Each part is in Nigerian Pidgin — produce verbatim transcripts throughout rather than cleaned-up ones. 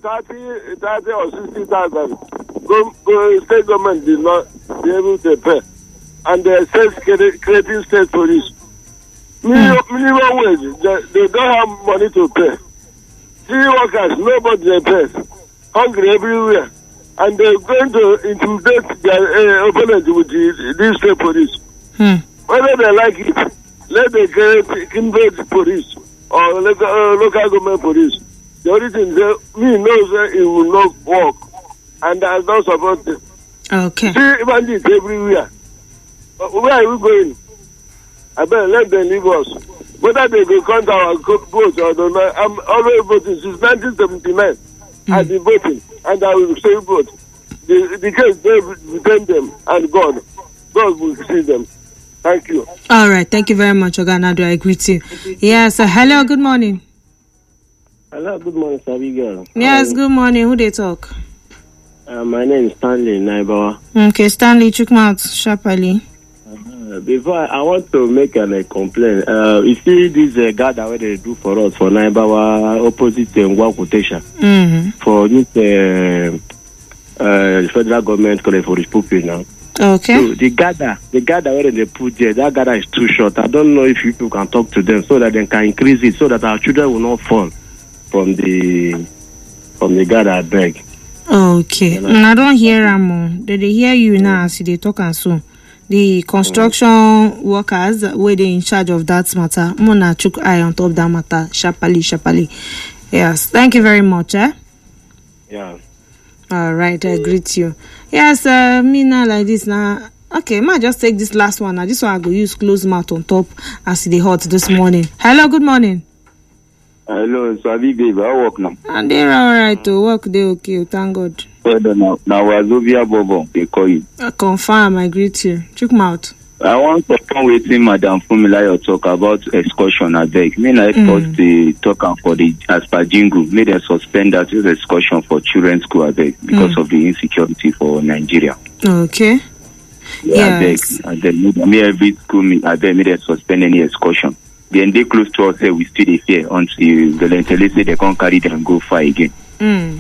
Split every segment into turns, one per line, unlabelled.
thirty, thirty or sixty thousand, go, go, state government did not be able to pay. And the state creating state police. Minimum, mm. minimum wage, they, they don't have money to pay. Three workers, nobody pays. Hungry everywhere. And they're going to intimidate their uh, opponent with the, these state police.
Mm.
Whether they like it, let the create Kindred police or local, uh, local government police. The only thing they, me knows that it will not work. And I don't support it.
Okay.
See bandits everywhere. Where are we going? I better let them leave us. Whether they will count our votes or not, I'm always voting since nineteen seventy-nine. Mm. I've been voting, and I will still vote. The, the case they defend them, and God, God will see them. Thank you.
All right, thank you very much, Oganado. I agree with you. Yes, uh, hello, good morning.
Hello, good morning, Sabiga.
Yes, good morning. Who they talk?
Uh, my name is Stanley Naibawa.
Okay, Stanley, check me out sharply.
Uh, before I, I want to make a like, complaint. Uh, you see this uh, gather where they do for us for Naibawa opposite Ngwa quotation
Mm-hmm.
for this uh, uh, federal government college for Rispopi now.
Okay.
So the gather, the gather where they put there, that gather is too short. I don't know if you people can talk to them so that they can increase it so that our children will not fall from the from the gather. I beg.
Okay. You know? And I don't hear them. Did they hear you now? See they talk and so. The construction mm-hmm. workers were they in charge of that matter. Mona took eye on top that matter. Sharply, sharply. Yes. Thank you very much. Eh?
Yeah.
All right. I greet you. Yes. Uh, me now like this now. Okay. Might just take this last one. Now this one I go use close mouth on top as they hot this morning. Hello. Good morning.
Hello, Sabi baby, I work now.
And they're all right to work. They okay. Thank God.
Now, now Wazobia Bobo, they call you.
I confirm. I greet you. Check me out.
I want to come waiting, Madam Fumilayo talk about excursion. I beg. Me na export mm. the talk for the as per jingle. May they suspend that excursion for children's school. I beg because mm. of the insecurity for Nigeria.
Okay.
Yeah, yes. I beg. I beg. Me every school. Me I beg. Me they suspend any excursion. Then they close to us. Say we still fear until the say they can't carry them and go far again.
Mm.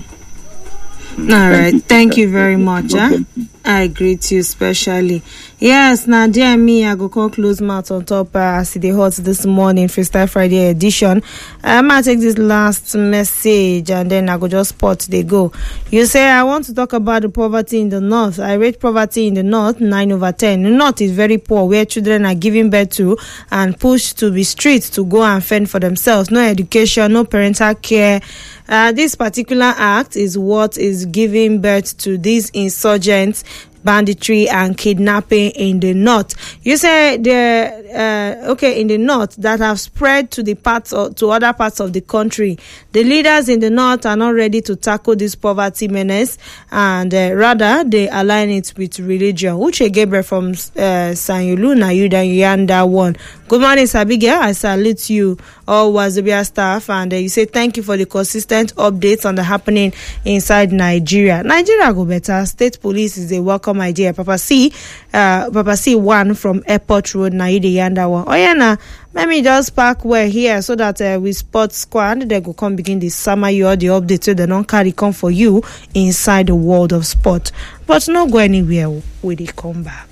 Mm. All right. Thank, Thank you very much. Huh? I greet you especially. Yes, now dear me, I go call close mouth on top uh, as they hot this morning, Freestyle Friday edition. I might take this last message and then I go just spot they go. You say I want to talk about the poverty in the north. I rate poverty in the north nine over ten. The north is very poor, where children are given birth to and pushed to be streets to go and fend for themselves. No education, no parental care. Uh, this particular act is what is giving birth to these insurgents, banditry and kidnapping in the north. You say the uh, okay in the north that have spread to the parts of, to other parts of the country. The leaders in the north are not ready to tackle this poverty menace, and uh, rather they align it with religion. Uche Gabriel from uh, Sanyulu Nayuda Yanda one. Good morning, Sabiga. I salute you, all Wazobia staff, and uh, you say thank you for the consistent updates on the happening inside Nigeria. Nigeria go better. State police is a welcome idea. Papa C, uh, Papa C one from Airport Road, Naide Yandawa. Oh yeah, now let me just park where here so that uh, we spot squad. They go come begin the summer you all the updates so they don't carry come for you inside the world of sport. But not go anywhere. Will they come back?